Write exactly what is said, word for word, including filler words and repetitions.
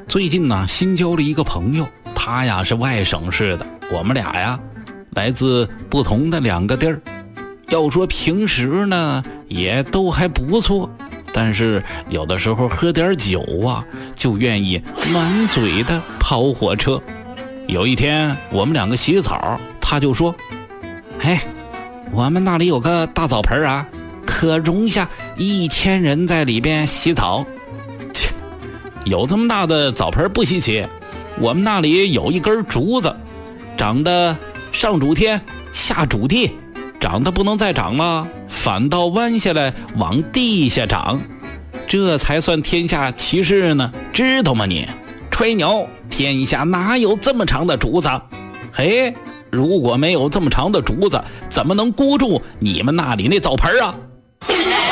最近呢新交了一个朋友，他呀是外省市的，我们俩呀来自不同的两个地儿。要说平时呢也都还不错，但是有的时候喝点酒啊就愿意满嘴的跑火车。有一天我们两个洗澡，他就说：嘿，我们那里有个大澡盆啊，可容下一千人在里边洗澡。切，有这么大的澡盆不稀奇，我们那里有一根竹子，长得上主天下主地，长得不能再长了，反倒弯下来往地下长，这才算天下奇事呢，知道吗你？吹牛，天下哪有这么长的竹子？嘿，如果没有这么长的竹子，怎么能箍住你们那里那澡盆啊？